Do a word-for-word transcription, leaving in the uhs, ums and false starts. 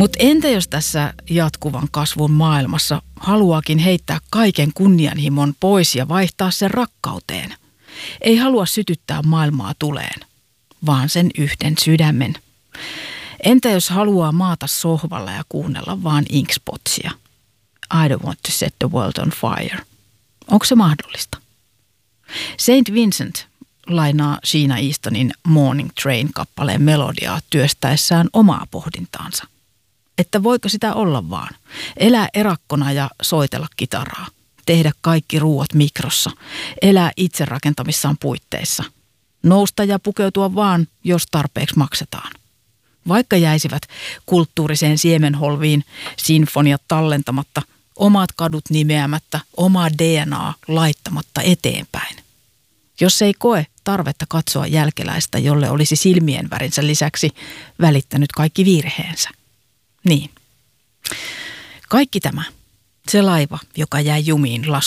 Mutta entä jos tässä jatkuvan kasvun maailmassa haluaakin heittää kaiken kunnianhimon pois ja vaihtaa sen rakkauteen? Ei halua sytyttää maailmaa tuleen, vaan sen yhden sydämen. Entä jos haluaa maata sohvalla ja kuunnella vaan Inkspotsia? I don't want to set the world on fire. Onko se mahdollista? Saint Vincent lainaa Sheena Eastonin Morning Train-kappaleen melodiaa työstäessään omaa pohdintaansa. Että voiko sitä olla vaan? Elää erakkona ja soitella kitaraa. Tehdä kaikki ruuat mikrossa. Elää itse rakentamissaan puitteissa. Nousta ja pukeutua vaan, jos tarpeeksi maksetaan. Vaikka jäisivät kulttuuriseen siemenholviin sinfoniat tallentamatta, omat kadut nimeämättä, omaa D N A laittamatta eteenpäin. Jos ei koe tarvetta katsoa jälkeläistä, jolle olisi silmien värinsä lisäksi välittänyt kaikki virheensä. Niin. Kaikki tämä, se laiva, joka jäi jumiin lasku